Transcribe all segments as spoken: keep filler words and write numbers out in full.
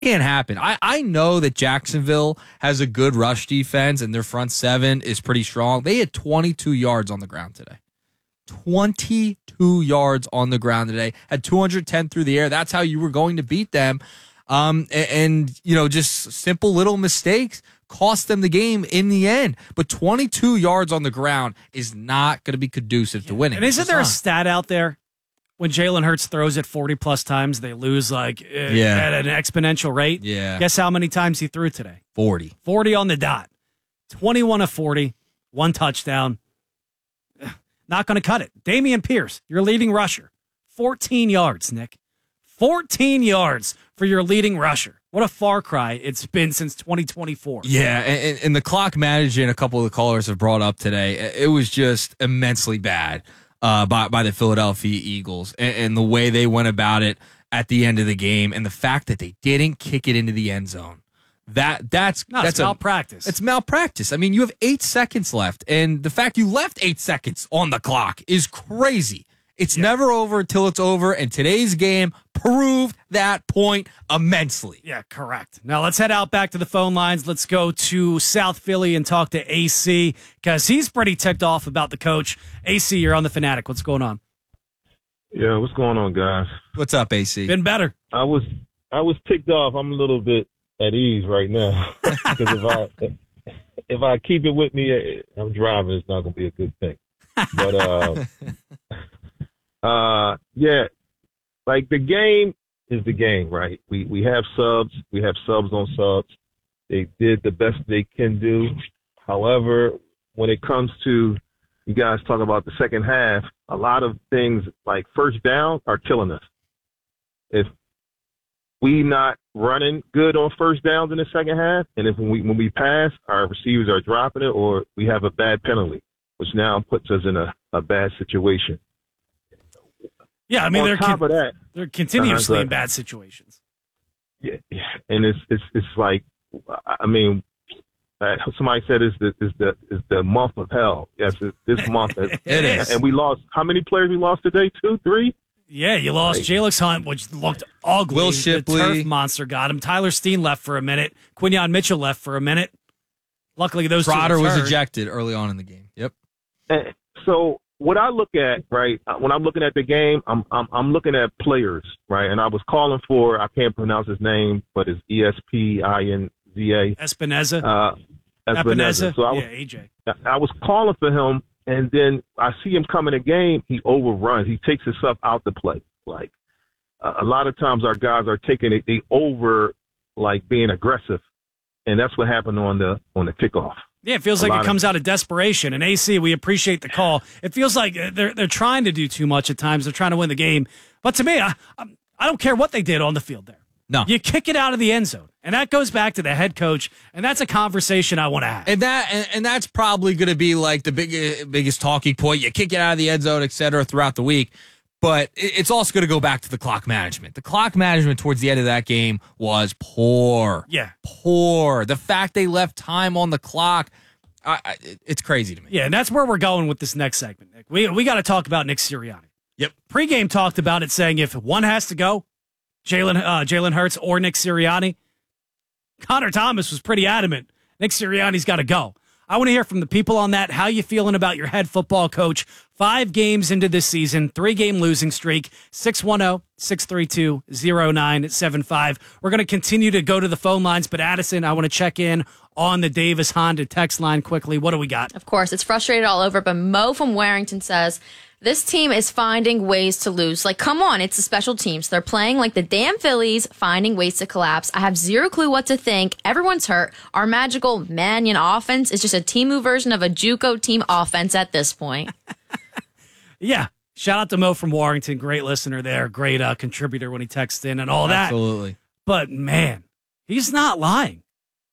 Can't happen. I, I know that Jacksonville has a good rush defense and their front seven is pretty strong. They had twenty-two yards on the ground today. twenty-two yards on the ground today. Had two hundred ten through the air. That's how you were going to beat them. Um, and, and, you know, just simple little mistakes cost them the game in the end. But twenty-two yards on the ground is not going to be conducive to winning. And isn't there not. a stat out there? When Jalen Hurts throws it forty-plus times, they lose like yeah. at an exponential rate. Yeah. Guess how many times he threw today? forty. forty on the dot. twenty-one of forty, one touchdown. Not going to cut it. Dameon Pierce, your leading rusher. fourteen yards, Nick. fourteen yards for your leading rusher. What a far cry it's been since twenty twenty-four. Yeah, and, and the clock management a couple of the callers have brought up today, it was just immensely bad. Uh, by, by the Philadelphia Eagles and, and the way they went about it at the end of the game and the fact that they didn't kick it into the end zone. That that's no, that's it's malpractice. A, it's malpractice. I mean, you have eight seconds left, and the fact you left eight seconds on the clock is crazy. It's yeah. never over until it's over, and today's game proved that point immensely. Yeah, correct. Now let's head out back to the phone lines. Let's go to South Philly and talk to A C because he's pretty ticked off about the coach. A C, you're on the Fanatic. What's going on? Yeah, what's going on, guys? What's up, A C? Been better. I was I was ticked off. I'm a little bit at ease right now because if I if I keep it with me, I'm driving. It's not going to be a good thing. But uh, uh, yeah, like the game is the game, right? We we have subs. We have subs on subs. They did the best they can do. However, when it comes to you guys talk about the second half, a lot of things like first down are killing us. If we not running good on first downs in the second half, and if when we when we pass, our receivers are dropping it, or we have a bad penalty, which now puts us in a, a bad situation. Yeah, I mean on they're top con- of that, they're continuously uh, in bad situations. Yeah, yeah, and it's it's it's like, I mean, uh, somebody said it's the is the is the month of hell. Yes, it's this month. Is, it is, and we lost. How many players we lost today? Two, three. Yeah, you lost Like, Jalix Hunt, which looked ugly. Will Shipley. The turf monster got him. Tyler Steen left for a minute. Quinyon Mitchell left for a minute. Luckily, those Trotter two was returned. ejected early on in the game. Yep. And so what I look at, right, when I'm looking at the game, I'm I'm I'm looking at players, right, and I was calling for, I can't pronounce his name, but it's E S P I N Z A. Espineza. Uh, Espineza. So I was, yeah, A J. I was calling for him, and then I see him come in a game, he overruns. He takes himself out the play. Like, uh, a lot of times our guys are taking it, they over, like, being aggressive, and that's what happened on the on the kickoff. Yeah, it feels A like lot it comes of- out of desperation. And A C, we appreciate the call. It feels like they're they're trying to do too much at times. They're trying to win the game. But to me, I I'm- I don't care what they did on the field there. No. You kick it out of the end zone. And that goes back to the head coach, and that's a conversation I want to have. And that and, and that's probably going to be like the big, biggest talking point. You kick it out of the end zone, et cetera, throughout the week. But it- it's also going to go back to the clock management. The clock management towards the end of that game was poor. Yeah. Poor. The fact they left time on the clock, I, I, it's crazy to me. Yeah, and that's where we're going with this next segment, Nick. We we got to talk about Nick Sirianni. Yep. Pre-game talked about it, saying if one has to go, Jalen uh, Jalen Hurts or Nick Sirianni. Connor Thomas was pretty adamant. Nick Sirianni's got to go. I want to hear from the people on that. How you feeling about your head football coach? Five games into this season, three-game losing streak, six one zero, six three two, zero nine seven five. We're going to continue to go to the phone lines, but Addison, I want to check in on the Davis Honda text line quickly. What do we got? Of course, it's frustrated all over, but Mo from Warrington says, this team is finding ways to lose. Like, come on, it's the special teams. They're playing like the damn Phillies, finding ways to collapse. I have zero clue what to think. Everyone's hurt. Our magical Mannion offense is just a Temu version of a JUCO team offense at this point. Yeah. Shout out to Mo from Warrington. Great listener there. Great uh, contributor when he texts in and all that. Absolutely. But, man, he's not lying.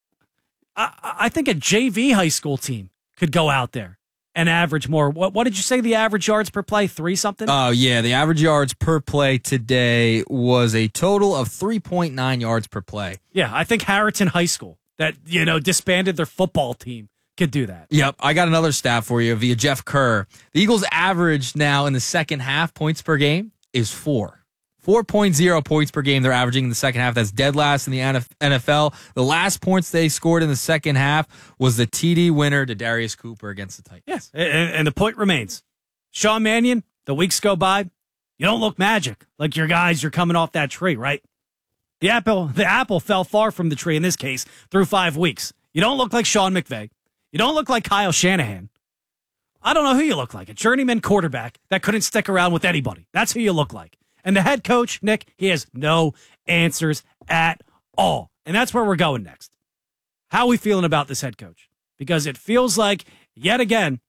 I, I think a J V high school team could go out there and average more. What, what did you say the average yards per play? Three something? Oh, yeah. The average yards per play today was a total of three point nine yards per play. Yeah, I think Harriton High School that, you know, disbanded their football team could do that. Yep. I got another stat for you via Jeff Kerr. The Eagles' average now in the second half points per game is four. four point oh points per game they're averaging in the second half. That's dead last in the N F L. The last points they scored in the second half was the T D winner to Darius Cooper against the Titans. Yes, and, and the point remains. Sean Mannion, the weeks go by, you don't look magic like your guys, you're coming off that tree, right? The apple, the apple fell far from the tree in this case through five weeks. You don't look like Sean McVay. You don't look like Kyle Shanahan. I don't know who you look like. A journeyman quarterback that couldn't stick around with anybody. That's who you look like. And the head coach, Nick, he has no answers at all. And that's where we're going next. How are we feeling about this head coach? Because it feels like, yet again,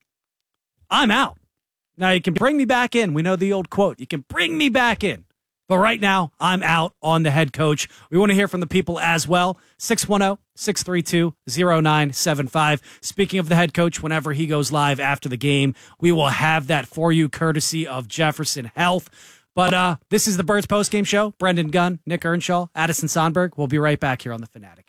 I'm out. Now, you can bring me back in. We know the old quote. You can bring me back in. But right now, I'm out on the head coach. We want to hear from the people as well. six one zero, six three two, zero nine seven five. Speaking of the head coach, whenever he goes live after the game, we will have that for you courtesy of Jefferson Health. But uh, this is the Birds postgame show. Brendan Gunn, Nick Earnshaw, Addison Sonberg. We'll be right back here on The Fanatic.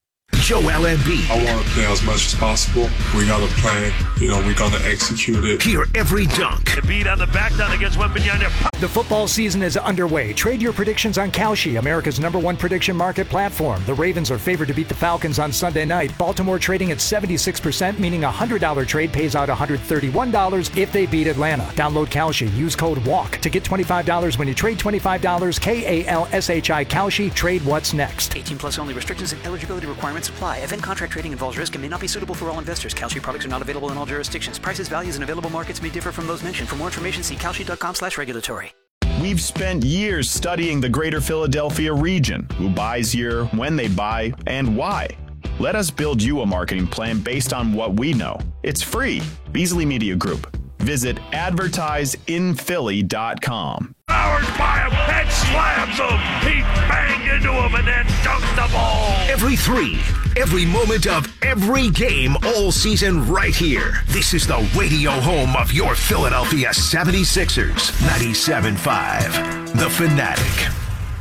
Joel Embiid. I want to play as much as possible. We got a plan. You know, we're going to execute it. Hear every dunk. Embiid on the back down against Wembanyama. The football season is underway. Trade your predictions on Kalshi, America's number one prediction market platform. The Ravens are favored to beat the Falcons on Sunday night. Baltimore trading at seventy-six percent, meaning a one hundred dollars trade pays out one hundred thirty-one dollars if they beat Atlanta. Download Kalshi. Use code WALK to get twenty-five dollars when you trade twenty-five dollars. K A L S H I Kalshi. Trade what's next. eighteen plus only. Restrictions and eligibility requirements apply. Event contract trading involves risk and may not be suitable for all investors. Kalshi products are not available in all jurisdictions. Prices, values, and available markets may differ from those mentioned. For more information, see kalshi.com slash regulatory. We've spent years studying the greater Philadelphia region, who buys here, when they buy, and why. Let us build you a marketing plan based on what we know. It's free. Beasley Media Group. Visit advertise in philly dot com. Powered by him, and slams him. He banged into him and then dunked the ball. Every three, every moment of every game all season right here. This is the radio home of your Philadelphia seventy-sixers. ninety-seven point five, The Fanatic.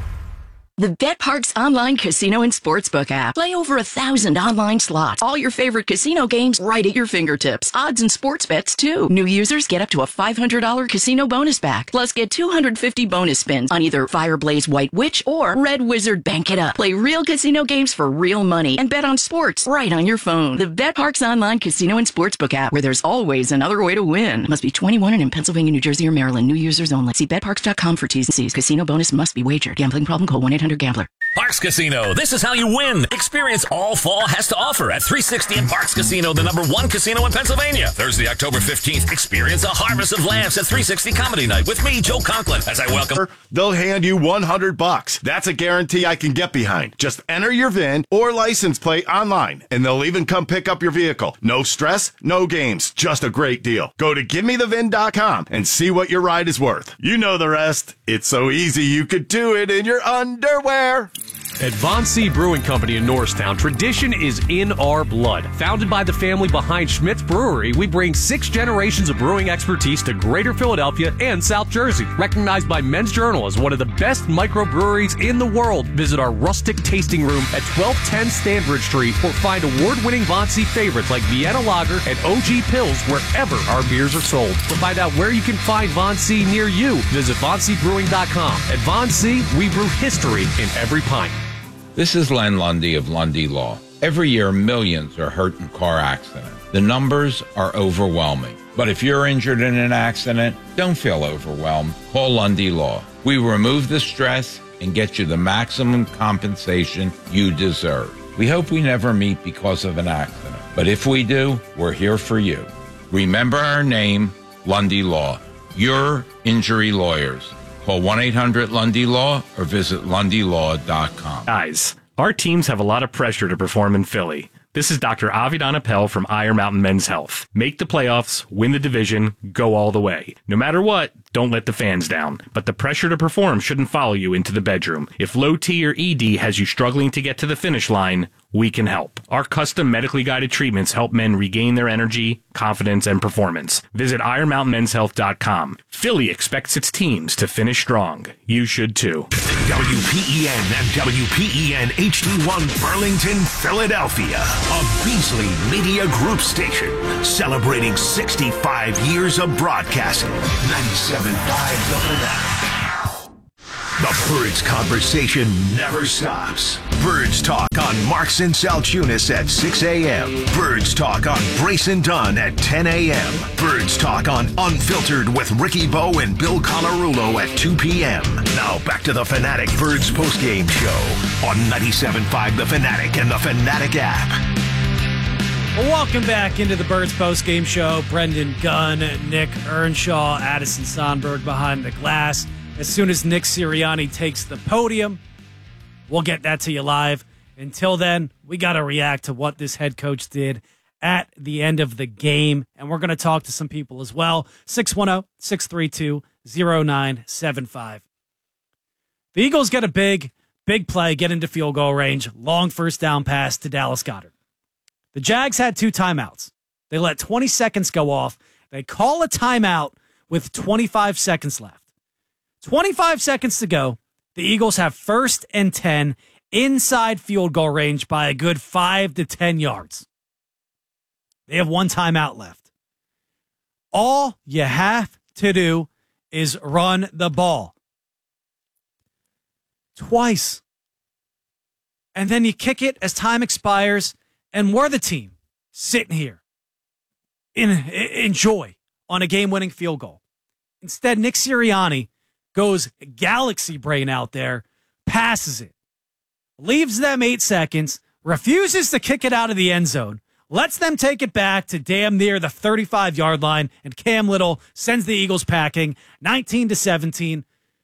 The BetParx online casino and sportsbook app. Play over a thousand online slots. All your favorite casino games right at your fingertips. Odds and sports bets, too. New users get up to a five hundred dollars casino bonus back. Plus, get two hundred fifty bonus spins on either Fireblaze White Witch or Red Wizard Bank It Up. Play real casino games for real money and bet on sports right on your phone. The BetParx online casino and sportsbook app, where there's always another way to win. Must be twenty-one and in Pennsylvania, New Jersey, or Maryland. New users only. See bet parx dot com for T's and C's. Casino bonus must be wagered. Gambling problem? Call one eight hundred gambler. Parx Casino. This is how you win. Experience all fall has to offer at three sixty and Parx Casino, the number one casino in Pennsylvania. Thursday, October fifteenth, experience a harvest of laughs at three sixty Comedy Night with me, Joe Conklin, as I welcome. They'll hand you one hundred bucks. That's a guarantee I can get behind. Just enter your V I N or license plate online, and they'll even come pick up your vehicle. No stress, no games, just a great deal. Go to give me the V I N dot com and see what your ride is worth. You know the rest. It's so easy you could do it in your underwear. At Von C. Brewing Company in Norristown, tradition is in our blood. Founded by the family behind Schmidt's Brewery, we bring six generations of brewing expertise to Greater Philadelphia and South Jersey. Recognized by Men's Journal as one of the best microbreweries in the world, visit our rustic tasting room at twelve ten Stanbridge Street or find award-winning Von C favorites like Vienna Lager and O G Pills wherever our beers are sold. To find out where you can find Von C near you, visit von c brewing dot com. At Von C, we brew history in every pint. This is Len Lundy of Lundy Law. Every year, millions are hurt in car accidents. The numbers are overwhelming. But if you're injured in an accident, don't feel overwhelmed. Call Lundy Law. We remove the stress and get you the maximum compensation you deserve. We hope we never meet because of an accident. But if we do, we're here for you. Remember our name, Lundy Law. Your injury lawyers. Call one eight hundred Lundy Law or visit lundy law dot com. Guys, our teams have a lot of pressure to perform in Philly. This is Doctor Avidan Appel from Iron Mountain Men's Health. Make the playoffs, win the division, go all the way. No matter what, don't let the fans down. But the pressure to perform shouldn't follow you into the bedroom. If low T or E D has you struggling to get to the finish line, we can help. Our custom medically guided treatments help men regain their energy, confidence, and performance. Visit iron mountain men's health dot com. Philly expects its teams to finish strong. You should too. W P E N and W P E N H D one Burlington, Philadelphia. A Beasley Media Group station celebrating sixty-five years of broadcasting. ninety-seven point five The Fanatic. The Birds conversation never stops. Birds Talk on Marks and Salchunas at six a.m. Birds Talk on Brace and Dunn at ten a.m. Birds Talk on Unfiltered with Ricky Bowe and Bill Colarulo at two p.m. Now back to the Fanatic Birds postgame show on ninety-seven point five The Fanatic and the Fanatic app. Well, welcome back into the Birds postgame show. Brendan Gunn, Nick Earnshaw, Addison Sonberg behind the glass. As soon as Nick Sirianni takes the podium, we'll get that to you live. Until then, we got to react to what this head coach did at the end of the game. And we're going to talk to some people as well. six one zero, six three two, zero nine seven five. The Eagles get a big, big play, get into field goal range. Long first down pass to Dallas Goedert. The Jags had two timeouts. They let twenty seconds go off. They call a timeout with twenty-five seconds left. twenty-five seconds to go. The Eagles have first and ten inside field goal range by a good five to ten yards. They have one timeout left. All you have to do is run the ball. Twice. And then you kick it as time expires, and we're the team sitting here in, in joy on a game-winning field goal. Instead, Nick Sirianni goes galaxy brain out there, passes it, leaves them eight seconds, refuses to kick it out of the end zone, lets them take it back to damn near the thirty-five-yard line, and Cam Little sends the Eagles packing nineteen to seventeen.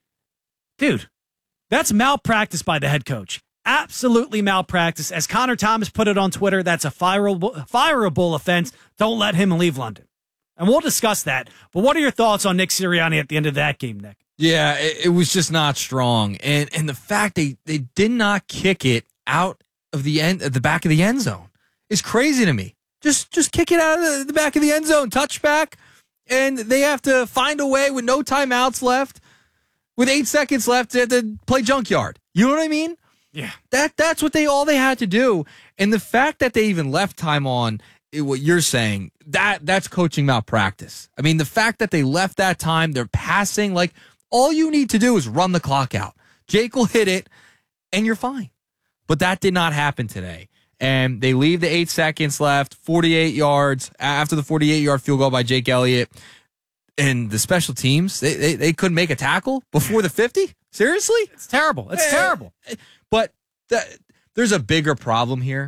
Dude, that's malpractice by the head coach. Absolutely malpractice. As Connor Thomas put it on Twitter, that's a fireable, fireable offense. Don't let him leave London. And we'll discuss that. But what are your thoughts on Nick Sirianni at the end of that game, Nick? Yeah, it, it was just not strong. And and the fact they, they did not kick it out of the end at the back of the end zone is crazy to me. Just just kick it out of the, the back of the end zone, touchback, and they have to find a way with no timeouts left, with eight seconds left, they have to play junkyard. You know what I mean? Yeah. That that's what they all they had to do. And the fact that they even left time on, it, what you're saying, that that's coaching malpractice. I mean, the fact that they left that time, they're passing, like, all you need to do is run the clock out. Jake will hit it, and you're fine. But that did not happen today. And they leave the eight seconds left, forty-eight yards, after the forty-eight-yard field goal by Jake Elliott. And the special teams, they, they, they couldn't make a tackle before the fifty? Seriously? It's terrible. It's Eh, terrible. But the, there's a bigger problem here,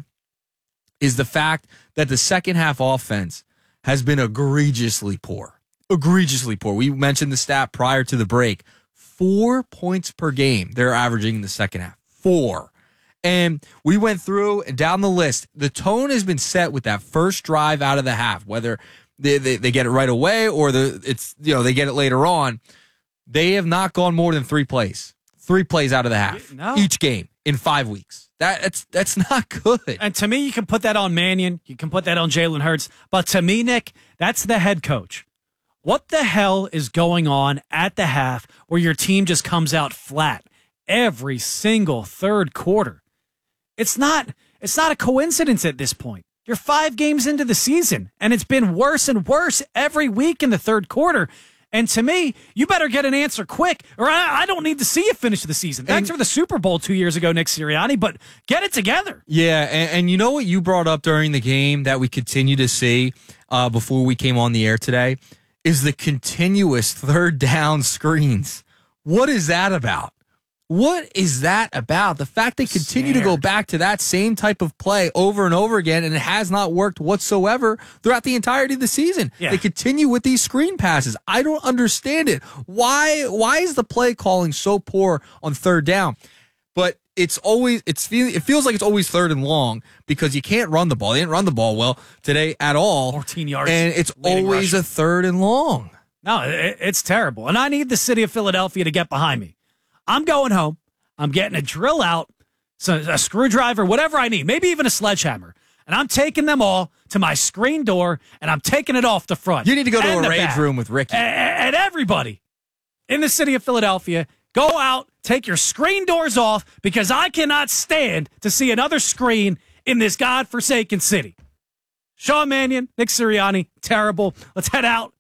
is the fact that the second half offense has been egregiously poor. Egregiously poor. We mentioned the stat prior to the break. Four points per game they're averaging in the second half. Four. And we went through and down the list. The tone has been set with that first drive out of the half, whether they, they, they get it right away or the it's you know they get it later on. They have not gone more than three plays. Three plays out of the half no. each game in five weeks. That, that's that's not good. And to me, you can put that on Mannion. You can put that on Jalen Hurts. But to me, Nick, that's the head coach. What the hell is going on at the half where your team just comes out flat every single third quarter? It's not, it's not a coincidence at this point. You're five games into the season, and it's been worse and worse every week in the third quarter. And to me, you better get an answer quick, or I, I don't need to see you finish the season. Thanks and, for the Super Bowl two years ago, Nick Sirianni, but get it together. Yeah, and, and you know what you brought up during the game that we continue to see uh, before we came on the air today is the continuous third down screens. What is that about? What is that about? The fact they continue Scared. to go back to that same type of play over and over again, and it has not worked whatsoever throughout the entirety of the season. Yeah. They continue with these screen passes. I don't understand it. Why Why is the play calling so poor on third down? But it's always it's feel, it feels like it's always third and long because you can't run the ball. They didn't run the ball well today at all. fourteen yards. And it's always rush. a third and long. No, it, it's terrible. And I need the city of Philadelphia to get behind me. I'm going home. I'm getting a drill out, so a screwdriver, whatever I need, maybe even a sledgehammer. And I'm taking them all to my screen door, and I'm taking it off the front. You need to go to a rage back. room with Ricky. And, and everybody in the city of Philadelphia, go out, take your screen doors off, because I cannot stand to see another screen in this godforsaken city. Sean Mannion, Nick Sirianni, terrible. Let's head out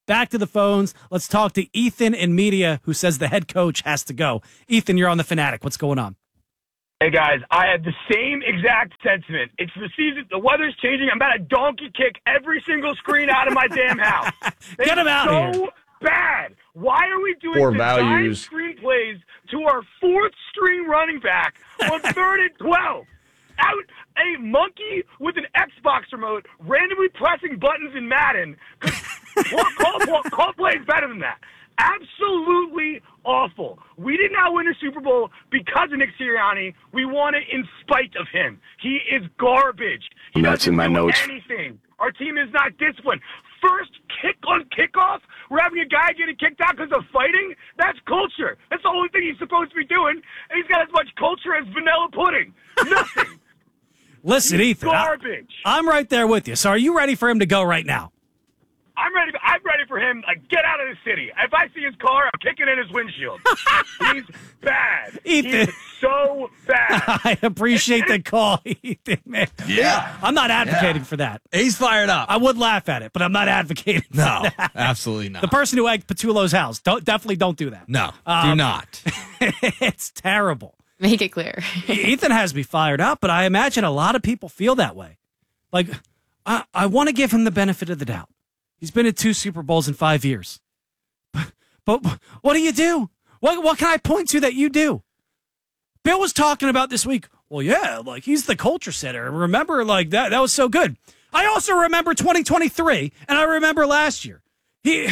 Back to the phones. Let's talk to Ethan in media, who says the head coach has to go. Ethan, you're on the Fanatic. What's going on? Hey, guys, I have the same exact sentiment. It's the season. The weather's changing. I'm about to donkey kick every single scrreen out of my damn house. Get him out so here. bad. Why are we doing Poor design values. screenplays to our fourth string running back on third and twelve? Out a monkey with an Xbox remote randomly pressing buttons in Madden. Call, call, call, call plays better than that. Absolutely awful. We did not win a Super Bowl because of Nick Sirianni. We won it in spite of him. He is garbage. He That's doesn't in my do notes. anything. Our team is not disciplined. First kick on kickoff, we're having a guy getting kicked out because of fighting. That's culture. That's the only thing he's supposed to be doing. And he's got as much culture as vanilla pudding. Nothing. Listen, He's Ethan, I, garbage. I'm right there with you. So are you ready for him to go right now? I'm ready. I'm ready for him. Like, get out of the city. If I see his car, I'm kicking in his windshield. He's bad. Ethan. He's so bad. I appreciate the call, Ethan, man. Yeah. I'm not advocating for that. He's fired up. I would laugh at it, but I'm not advocating for No, that. absolutely not. The person who egged Petullo's house, don't definitely don't do that. No, do Um, not. It's terrible. Make it clear. Ethan has me fired up, but I imagine a lot of people feel that way. Like, I, I want to give him the benefit of the doubt. He's been in two Super Bowls in five years. But, but what do you do? What, what can I point to that you do? Bill was talking about this week. Well, yeah, like he's the culture setter. Remember, like that, that was so good. I also remember twenty twenty-three, and I remember last year. He,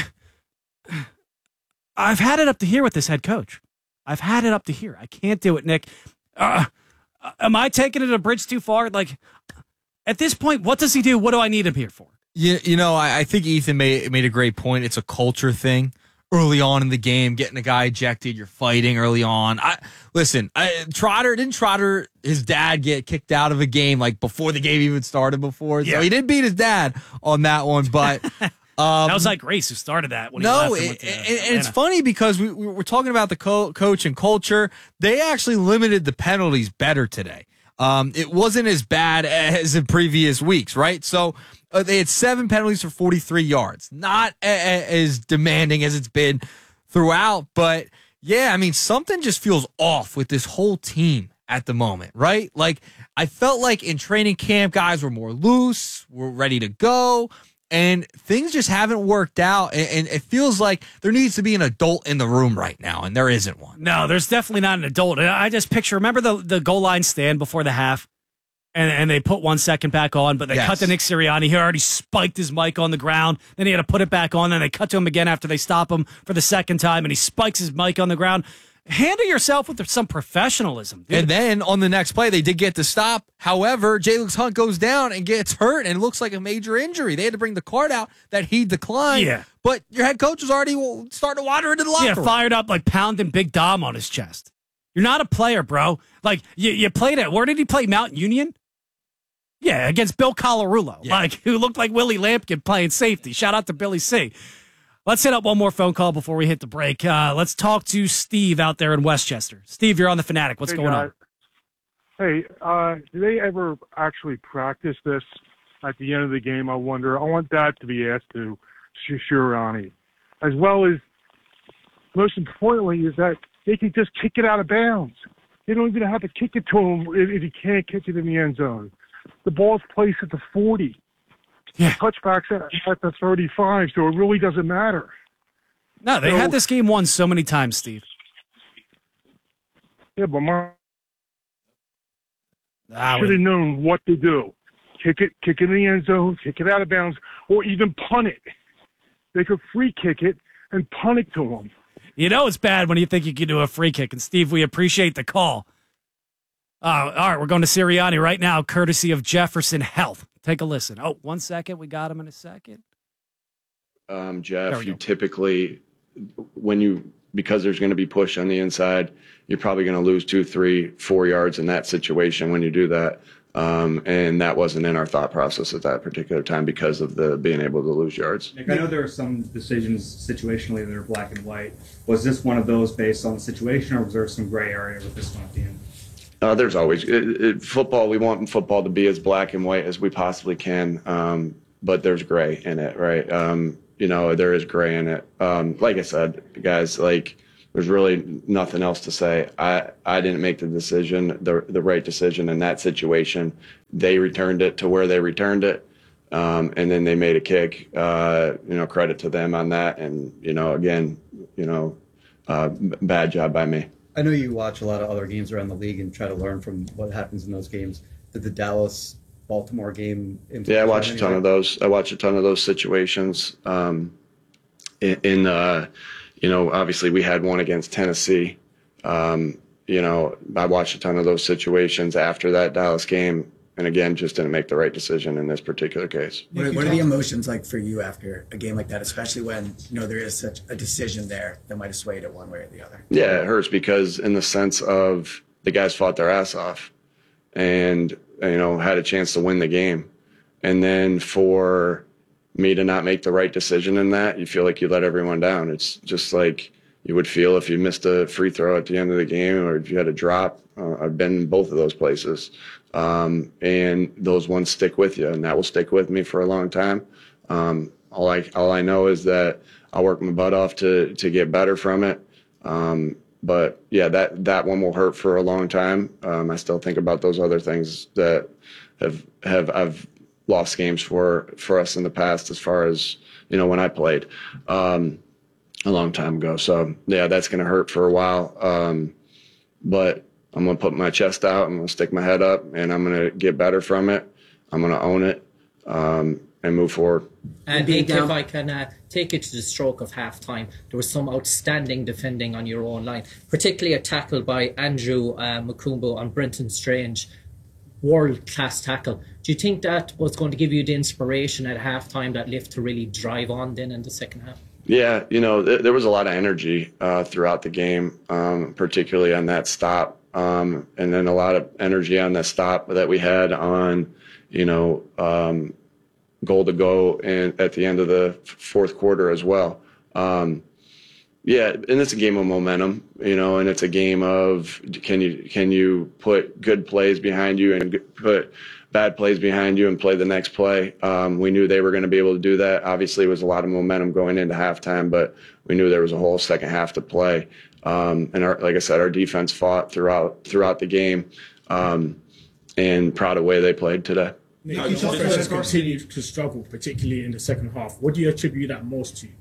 I've had it up to here with this head coach. I've had it up to here. I can't do it, Nick. Uh, am I taking it a bridge too far? Like, at this point, what does he do? What do I need him here for? You, you know, I, I think Ethan made made a great point. It's a culture thing. Early on in the game, getting a guy ejected, you're fighting early on. I listen. I, Trotter didn't Trotter his dad get kicked out of a game like before the game even started before. Yeah. So he did beat his dad on that one, but um, that was like Grace who started that when he no, left. And, went it, to and, and it's Atlanta. funny because we, we were talking about the co- coach and culture. They actually limited the penalties better today. Um, it wasn't as bad as in previous weeks, right? So uh, they had seven penalties for forty-three yards. Not a- a- as demanding as it's been throughout, but yeah, I mean, something just feels off with this whole team at the moment, right? Like, I felt like in training camp, guys were more loose, were ready to go, and things just haven't worked out. And, and it feels like there needs to be an adult in the room right now, and there isn't one. No, there's definitely not an adult. And I just picture, remember the, the goal line stand before the half? And, and they put one second back on, but they Yes. cut to Nick Sirianni. He already spiked his mic on the ground. Then he had to put it back on. Then they cut to him again after they stop him for the second time, and he spikes his mic on the ground. Handle yourself with some professionalism, dude. And then on the next play, they did get to stop. However, Jalen Hunt goes down and gets hurt, and it looks like a major injury. They had to bring the card out that he declined. Yeah. But your head coach was already starting to wander into the locker Yeah, room. fired up like pounding Big Dom on his chest. You're not a player, bro. Like, you, you played at, where did he play, Mount Union? Yeah, against Bill Colarulo, Yeah. like who looked like Willie Lampkin playing safety. Shout out to Billy C. Let's hit up one more phone call before we hit the break. Uh, let's talk to Steve out there in Westchester. Steve, you're on the Fanatic. What's Hey, going guys. on? Hey, uh, do they ever actually practice this at the end of the game? I wonder. I want that to be asked to Sirianni, as well as most importantly is that they can just kick it out of bounds. They don't even have to kick it to him if, if he can't kick it in the end zone. The ball's placed at the forty. Yeah. Touchbacks at, at the thirty-five, so it really doesn't matter. No, they So- had this game won so many times, Steve. Yeah, but my Ah, should have known what to do. Kick it, kick it in the end zone, kick it out of bounds, or even punt it. They could free kick it and punt it to them. You know it's bad when you think you can do a free kick. And, Steve, we appreciate the call. Uh, all right, we're going to Sirianni right now, courtesy of Jefferson Health. Take a listen. Oh, one second. We got him in a second. Um, There Jeff, we you go. typically, when you, because there's going to be push on the inside, you're probably going to lose two, three, four yards in that situation when you do that. Um, and that wasn't in our thought process at that particular time because of the being able to lose yards. Nick, I know there are some decisions situationally that are black and white. Was this one of those based on the situation, or was there some gray area with this one at the end? Uh, there's always it, it, football. We want football to be as black and white as we possibly can, um, but there's gray in it, right? Um, you know, there is gray in it. Um, like I said, guys, like there's really nothing else to say. I, I didn't make the decision, the the right decision in that situation. They returned it to where they returned it. Um, and then they made a kick, uh, you know, credit to them on that. And, you know, again, you know, uh, b- bad job by me. I know you watch a lot of other games around the league and try to learn from what happens in those games. Did the Dallas Baltimore game? Yeah, I watched a ton of those. I watched a ton of those situations. Um, in, in uh, you know, obviously we had one against Tennessee. Um, you know, I watched a ton of those situations after that Dallas game. And again, just didn't make the right decision in this particular case. What are, what are the emotions like for you after a game like that, especially when, you know, there is such a decision there that might have swayed it one way or the other? Yeah, it hurts because in the sense of the guys fought their ass off and, you know, had a chance to win the game. And then for me to not make the right decision in that, you feel like you let everyone down. It's just like you would feel if you missed a free throw at the end of the game or if you had a drop. Uh, I've been in both of those places. Um, and those ones stick with you, and that will stick with me for a long time. Um, all I all I know is that I'll work my butt off to to get better from it. Um, but yeah, that that one will hurt for a long time. Um, I still think about those other things that have have I've lost games for for us in the past, as far as, you know, when I played um, a long time ago. So yeah, that's going to hurt for a while. Um, but I'm going to put my chest out, I'm going to stick my head up, and I'm going to get better from it. I'm going to own it um, and move forward. And Dave, if I can uh, take you to the stroke of half-time, there was some outstanding defending on your own line, particularly a tackle by Andrew uh, Mukumbo on Brenton Strange. World-class tackle. Do you think that was going to give you the inspiration at half-time, that lift to really drive on then in the second half? Yeah, you know, th- there was a lot of energy uh, throughout the game, um, particularly on that stop. Um, and then a lot of energy on the stop that we had on, you know, um, goal to go and at the end of the fourth quarter as well. Um, yeah, and it's a game of momentum, you know, and it's a game of can you can you put good plays behind you and put bad plays behind you and play the next play. Um, we knew they were going to be able to do that. Obviously, it was a lot of momentum going into halftime, but we knew there was a whole second half to play. Um, and our, like I said, our defense fought throughout throughout the game, um, and proud of the way they played today. Nick, you talked about continued to struggle, particularly in the second half. What do you attribute that most to?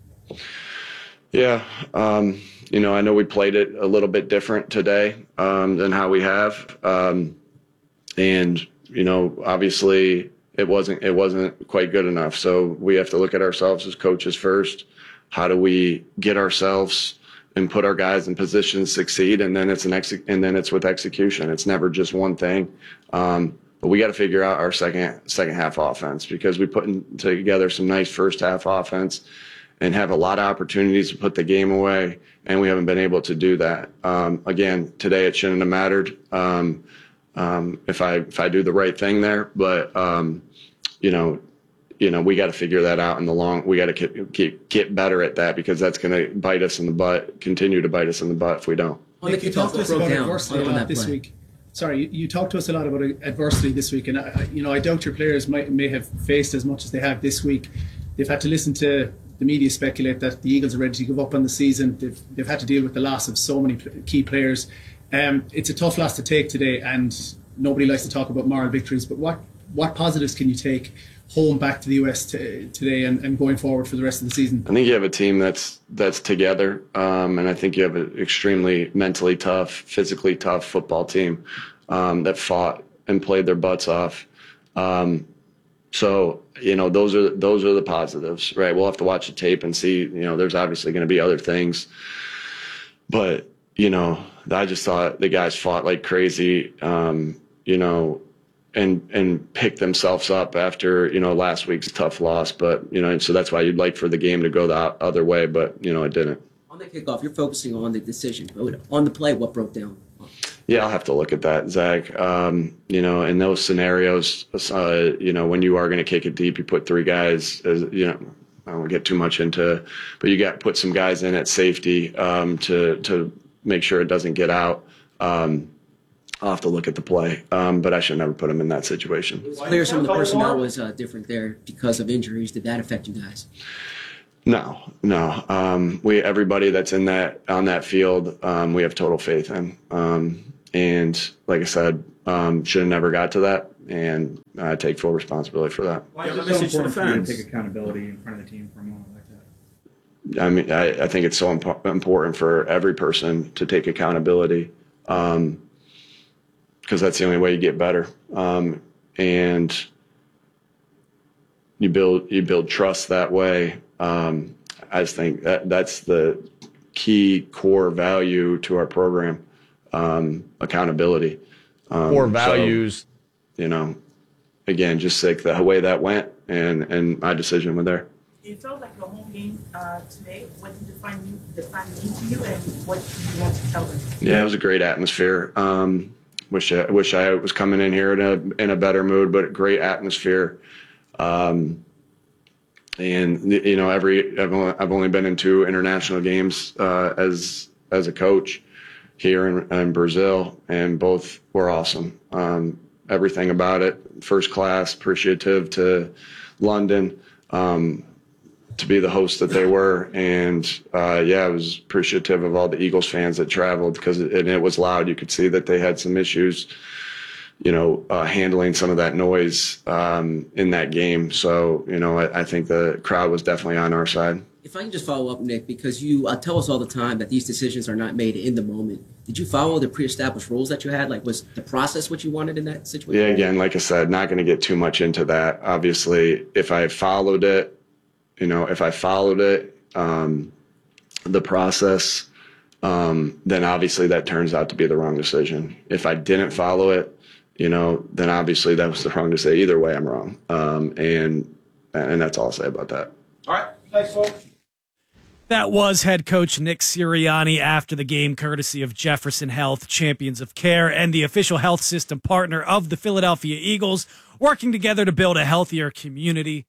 Yeah, um, you know, I know we played it a little bit different today um, than how we have, um, and you know, obviously it wasn't it wasn't quite good enough. So we have to look at ourselves as coaches first. How do we get ourselves and put our guys in position to succeed, and then it's an ex- and then it's with execution. It's never just one thing. Um, but we got to figure out our second second half offense, because we put in, together some nice first half offense and have a lot of opportunities to put the game away, and we haven't been able to do that. Um, again, today it shouldn't have mattered um, um, if I if I do the right thing there, but um, you know. You know, we got to figure that out in the long. We got to keep, keep get better at that, because that's going to bite us in the butt. Continue to bite us in the butt if we don't. Nick, you talked to us about adversity a lot this week. Sorry, you, you talked to us a lot about adversity this week, and I, you know, I doubt your players might may have faced as much as they have this week. They've had to listen to the media speculate that the Eagles are ready to give up on the season. They've they've had to deal with the loss of so many key players. Um, it's a tough loss to take today, and nobody likes to talk about moral victories. But what what positives can you take home back to the U S t- today and, and going forward for the rest of the season? I think you have a team that's that's together, um, and I think you have an extremely mentally tough, physically tough football team um, that fought and played their butts off. Um, so you know, those are those are the positives, right? We'll have to watch the tape and see. You know, there's obviously going to be other things, but you know, I just thought the guys fought like crazy. Um, you know. And and pick themselves up after, you know, last week's tough loss. But, you know, and so that's why you'd like for the game to go the other way, but, you know, it didn't. On the kickoff, you're focusing on the decision. On the play, what broke down? Yeah, I'll have to look at that, Zach. Um, you know, in those scenarios, uh, you know, when you are going to kick it deep, you put three guys, as you know, I won't get too much into, but you got put some guys in at safety um, to to make sure it doesn't get out. Um, I'll have to look at the play, um, but I should never put him in that situation. It's clear some of the personnel was uh, different there because of injuries. Did that affect you guys? No, no. Um, we everybody that's in that on that field, um, we have total faith in. Um, and like I said, um, should have never got to that, and I take full responsibility for that. Why is it so important for you to take accountability in front of the team for a moment like that? I mean, I, I think it's so impo- important for every person to take accountability, um, because that's the only way you get better. Um, and you build you build trust that way. Um, I just think that that's the key core value to our program, um, accountability. Um, Core values. So, you know, again, just like the way that went and, and my decision went there. It felt like a home game uh, today. What did the fan the fan mean to you, and what do you want to tell them? Yeah, it was a great atmosphere. Um, wish I wish I was coming in here in a in a better mood, but great atmosphere. Um, and you know, every I've only, I've only been in two international games uh, as as a coach here in, in Brazil, and both were awesome. Um, everything about it, first class. Appreciative to London. Um, to be the host that they were. And, uh, yeah, I was appreciative of all the Eagles fans that traveled, because it, and it was loud. You could see that they had some issues, you know, uh, handling some of that noise um, in that game. So, you know, I, I think the crowd was definitely on our side. If I can just follow up, Nick, because you uh, tell us all the time that these decisions are not made in the moment. Did you follow the pre-established rules that you had? Like, was the process what you wanted in that situation? Yeah, again, like I said, not going to get too much into that. Obviously, if I followed it, you know, if I followed it, um, the process, um, then obviously that turns out to be the wrong decision. If I didn't follow it, you know, then obviously that was the wrong decision. Either way, I'm wrong. Um, and and that's all I'll say about that. All right. Thanks, folks. That was head coach Nick Sirianni after the game, courtesy of Jefferson Health, Champions of Care, and the official health system partner of the Philadelphia Eagles, working together to build a healthier community.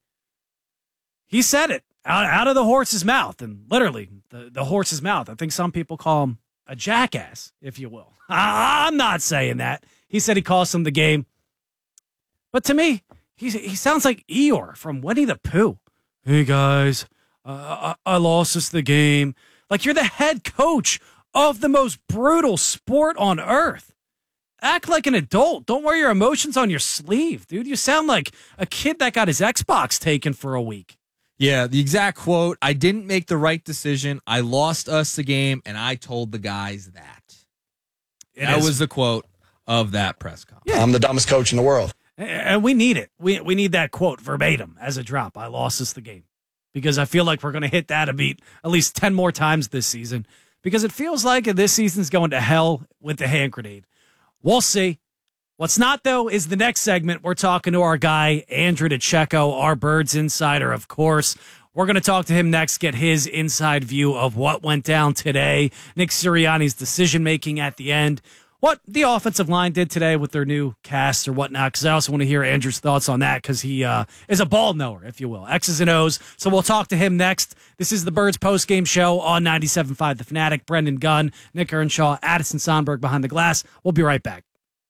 He said it out, out of the horse's mouth, and literally the, the horse's mouth. I think some people call him a jackass, if you will. I, I'm not saying that. He said he cost him the game. But to me, he, he sounds like Eeyore from Winnie the Pooh. Hey, guys, uh, I, I lost us the game. Like, you're the head coach of the most brutal sport on earth. Act like an adult. Don't wear your emotions on your sleeve, dude. You sound like a kid that got his Xbox taken for a week. Yeah, the exact quote, I didn't make the right decision. I lost us the game, and I told the guys that. It that is. was the quote of that press conference. Yeah. I'm the dumbest coach in the world. And we need it. We we need that quote verbatim as a drop. I lost us the game. Because I feel like we're going to hit that a beat at least ten more times this season. Because it feels like this season's going to hell with the hand grenade. We'll see. What's not, though, is the next segment. We're talking to our guy, Andrew DeCecco, our Birds insider, of course. We're going to talk to him next, get his inside view of what went down today, Nick Sirianni's decision-making at the end, what the offensive line did today with their new cast or whatnot, because I also want to hear Andrew's thoughts on that, because he uh, is a ball knower, if you will, X's and O's. So we'll talk to him next. This is the Birds postgame show on ninety-seven point five The Fanatic. Brendan Gunn, Nick Earnshaw, Addison Sonberg behind the glass. We'll be right back.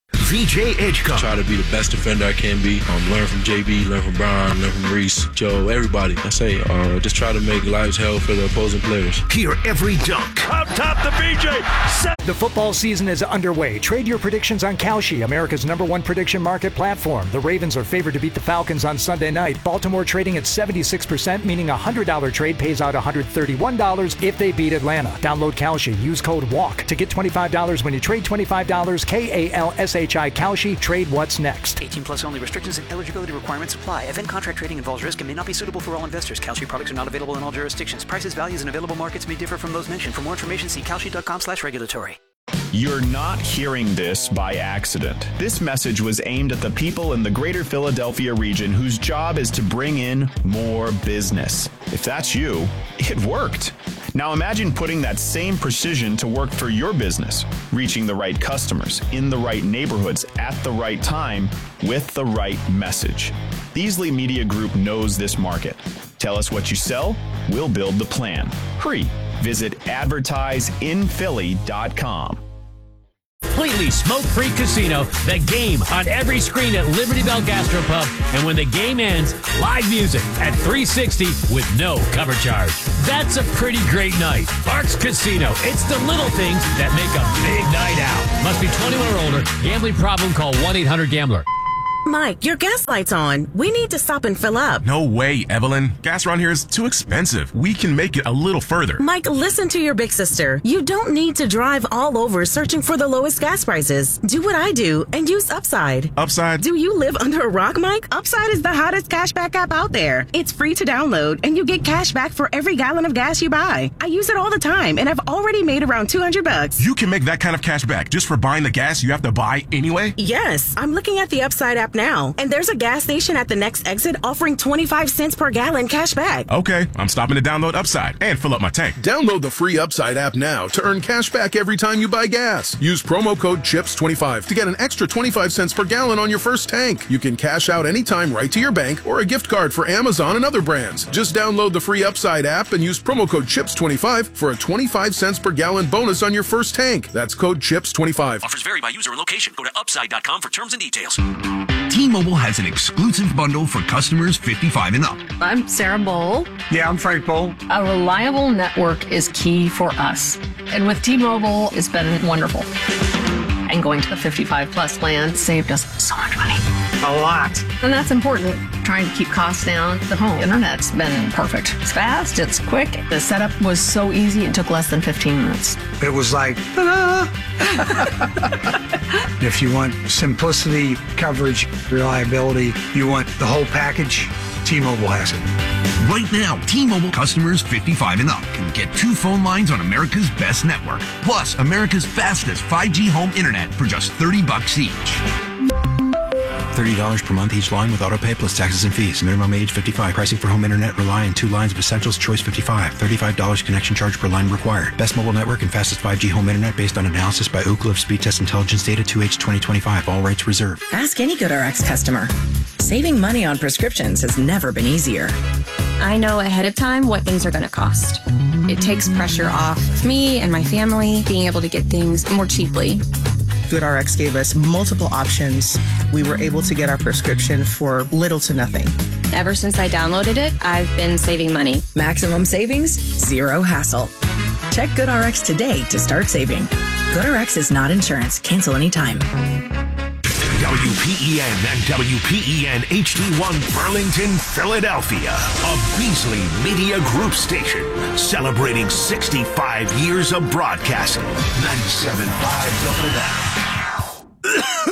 V J Edgecombe. Try to be the best defender I can be. Um, learn from J B, learn from Brian, learn from Reese, Joe, everybody. I say, uh, just try to make lives hell for the opposing players. Hear every dunk. Up top, the V J. Set. The football season is underway. Trade your predictions on Kalshi, America's number one prediction market platform. The Ravens are favored to beat the Falcons on Sunday night. Baltimore trading at seventy-six percent, meaning a one hundred dollars trade pays out one hundred thirty-one dollars if they beat Atlanta. Download Kalshi. Use code WALK to get twenty-five dollars when you trade twenty-five dollars. K A L S H I Kalshi. Trade what's next. eighteen plus only. Restrictions and eligibility requirements apply. Event contract trading involves risk and may not be suitable for all investors. Kalshi products are not available in all jurisdictions. Prices, values, and available markets may differ from those mentioned. For more information, see kalshi dot com slash regulatory. You're not hearing this by accident. This message was aimed at the people in the greater Philadelphia region whose job is to bring in more business. If that's you, it worked. Now imagine putting that same precision to work for your business, reaching the right customers, in the right neighborhoods, at the right time, with the right message. Beasley Media Group knows this market. Tell us what you sell, we'll build the plan. Hurry. Visit advertise in philly dot com. completely smoke-free casino. The game on every screen at Liberty Bell Gastropub. And when the game ends, live music at three sixty with no cover charge. That's a pretty great night. Arcs Casino. It's the little things that make a big night out. Must be twenty-one or older. Gambling problem? Call one eight hundred gambler. Mike, your gas light's on. We need to stop and fill up. No way, Evelyn. Gas around here is too expensive. We can make it a little further. Mike, listen to your big sister. You don't need to drive all over searching for the lowest gas prices. Do what I do and use Upside. Upside? Do you live under a rock, Mike? Upside is the hottest cashback app out there. It's free to download, and you get cash back for every gallon of gas you buy. I use it all the time, and I've already made around two hundred bucks. You can make that kind of cash back just for buying the gas you have to buy anyway? Yes. I'm looking at the Upside app now, and there's a gas station at the next exit offering twenty-five cents per gallon cash back. Okay, I'm stopping to download Upside and fill up my tank. Download the free Upside app now to earn cash back every time you buy gas. Use promo code chips twenty-five to get an extra twenty-five cents per gallon on your first tank. You can cash out anytime right to your bank or a gift card for Amazon and other brands. Just download the free Upside app and use promo code chips twenty-five for a twenty-five cents per gallon bonus on your first tank. That's code chips twenty-five. Offers vary by user and location. Go to upside dot com for terms and details. T-Mobile has an exclusive bundle for customers fifty-five and up. I'm Sarah Bowl. Yeah, I'm Frank Bowl. A reliable network is key for us. And with T-Mobile, it's been wonderful. And going to the fifty-five plus plan saved us so much money. A lot. And that's important. Trying to keep costs down. The home internet's been perfect. It's fast, it's quick. The setup was so easy, it took less than fifteen minutes. It was like, ta-da! If you want simplicity, coverage, reliability, you want the whole package, T-Mobile has it. Right now, T-Mobile customers fifty-five and up can get two phone lines on America's best network, plus America's fastest five G home internet for just thirty bucks each. thirty dollars per month each line with autopay plus taxes and fees. Minimum age fifty-five. Pricing for home internet rely on two lines of Essentials Choice fifty-five. thirty-five dollars connection charge per line required. Best mobile network and fastest five G home internet based on analysis by Ookla of Speed Test Intelligence Data two H twenty twenty-five. All rights reserved. Ask any GoodRx customer. Saving money on prescriptions has never been easier. I know ahead of time what things are going to cost. It takes pressure off me and my family being able to get things more cheaply. GoodRx gave us multiple options. We were able to get our prescription for little to nothing. Ever since I downloaded it, I've been saving money. Maximum savings, zero hassle. Check GoodRx today to start saving. GoodRx is not insurance. Cancel anytime. W P E N and W P E N H D one Burlington, Philadelphia. A Beasley Media Group station celebrating sixty-five years of broadcasting. ninety-seven point five W P N.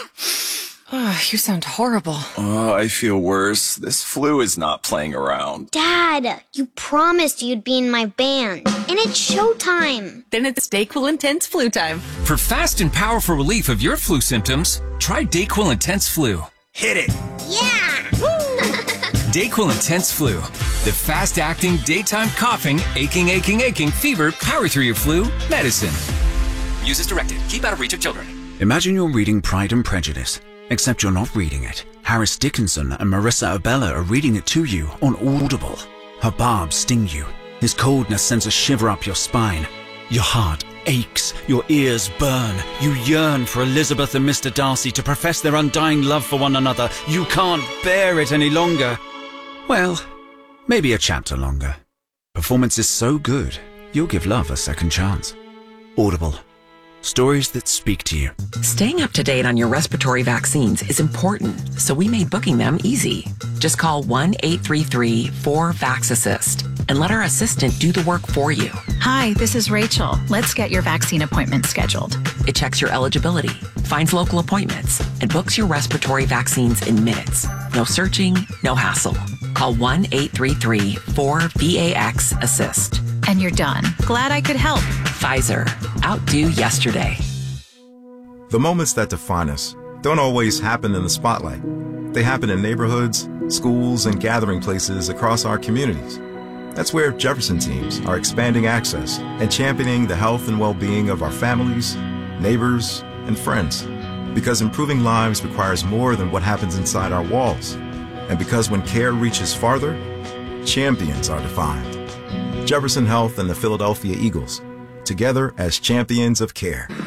Oh, you sound horrible. Oh, I feel worse. This flu is not playing around. Dad, you promised you'd be in my band. And it's showtime. Then it's Dayquil Intense Flu time. For fast and powerful relief of your flu symptoms, try Dayquil Intense Flu. Hit it. Yeah. Dayquil Intense Flu. The fast-acting, daytime coughing, aching, aching, aching, fever, power through your flu medicine. Use as directed. Keep out of reach of children. Imagine you're reading Pride and Prejudice, except you're not reading it. Harris Dickinson and Marissa Abella are reading it to you on Audible. Her barbs sting you. His coldness sends a shiver up your spine. Your heart aches. Your ears burn. You yearn for Elizabeth and Mister Darcy to profess their undying love for one another. You can't bear it any longer. Well, maybe a chapter longer. Performance is so good, you'll give love a second chance. Audible. Stories that speak to you. Staying up to date on your respiratory vaccines is important, so we made booking them easy. Just call one eight three three four vax assist and let our assistant do the work for you. Hi, this is Rachel. Let's get your vaccine appointment scheduled. It checks your eligibility, finds local appointments, and books your respiratory vaccines in minutes. No searching, no hassle. Call one eight three three four V A X assist. And you're done. Glad I could help. Pfizer. Outdo yesterday. The moments that define us don't always happen in the spotlight. They happen in neighborhoods, schools, and gathering places across our communities. That's where Jefferson teams are expanding access and championing the health and well-being of our families, neighbors, and friends. Because improving lives requires more than what happens inside our walls. And because when care reaches farther, champions are defined. Jefferson Health and the Philadelphia Eagles, together as champions of care.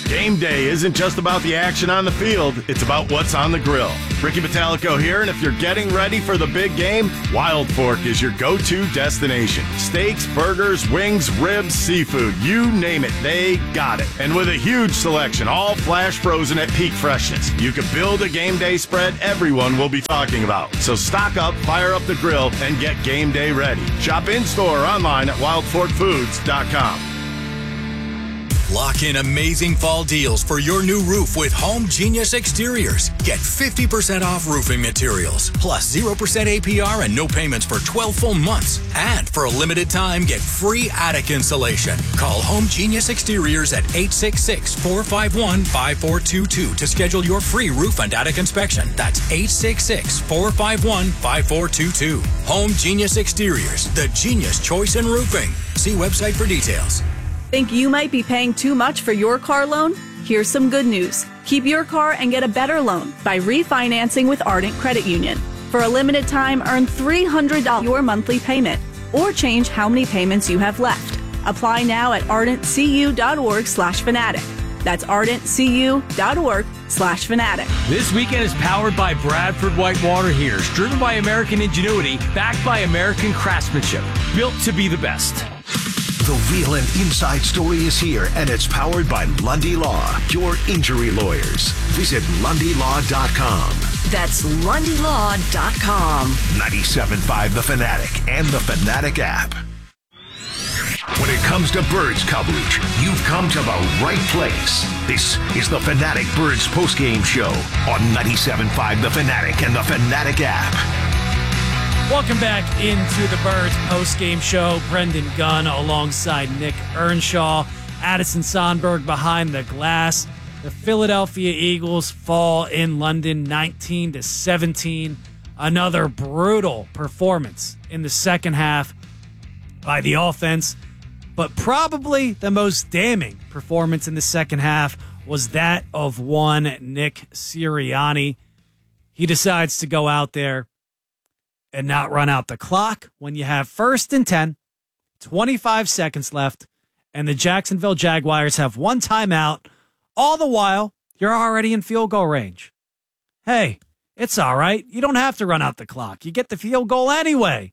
Game day isn't just about the action on the field, it's about what's on the grill. Ricky Metallico here, and if you're getting ready for the big game, Wild Fork is your go-to destination. Steaks, burgers, wings, ribs, seafood, you name it, they got it. And with a huge selection, all flash frozen at peak freshness, you can build a game day spread everyone will be talking about. So stock up, fire up the grill, and get game day ready. Shop in-store or online at wild fork foods dot com. Lock in amazing fall deals for your new roof with Home Genius Exteriors. Get fifty percent off roofing materials, plus zero percent A P R and no payments for twelve full months. And for a limited time, get free attic insulation. Call Home Genius Exteriors at eight six six, four five one, five four two two to schedule your free roof and attic inspection. That's eight six six, four five one, five four two two. Home Genius Exteriors, the genius choice in roofing. See website for details. Think you might be paying too much for your car loan? Here's some good news. Keep your car and get a better loan by refinancing with Ardent Credit Union. For a limited time, earn three hundred dollars your monthly payment or change how many payments you have left. Apply now at ardentcu.org slash fanatic. That's ardentcu.org slash fanatic. This weekend is powered by Bradford Whitewater Heaters, driven by American ingenuity, backed by American craftsmanship, built to be the best. The real and inside story is here, and it's powered by Lundy Law, your injury lawyers. Visit lundy law dot com. That's lundy law dot com. ninety-seven point five The Fanatic and the Fanatic app. When it comes to Birds coverage, you've come to the right place. This is the Fanatic Birds postgame show on ninety-seven point five The Fanatic and the Fanatic app. Welcome back into the Birds post-game show. Brendan Gunn alongside Nick Earnshaw. Addison Sonberg behind the glass. The Philadelphia Eagles fall in London nineteen to seventeen. Another brutal performance in the second half by the offense. But probably the most damning performance in the second half was that of one Nick Sirianni. He decides to go out there and not run out the clock when you have first and ten, twenty-five seconds left, and the Jacksonville Jaguars have one timeout. All the while, you're already in field goal range. Hey, it's all right. You don't have to run out the clock. You get the field goal anyway.